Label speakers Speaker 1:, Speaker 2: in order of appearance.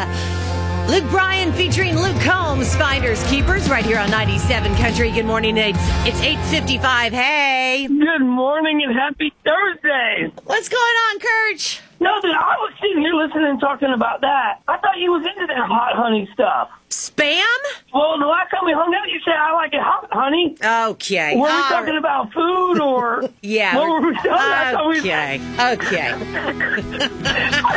Speaker 1: Luke Bryan featuring Luke Combs, Finders Keepers, right here on 97 Country. Good morning. It's 8:55. Hey.
Speaker 2: Good morning and happy Thursday.
Speaker 1: What's going on, Kirch?
Speaker 2: Nothing. I was sitting here listening and talking about that. I thought you was into that hot honey stuff.
Speaker 1: Spam?
Speaker 2: Well, the last time we hung out, you said I like it hot, honey.
Speaker 1: Okay.
Speaker 2: Were we talking about food or?
Speaker 1: Yeah.
Speaker 2: What were we talking about?
Speaker 1: Okay.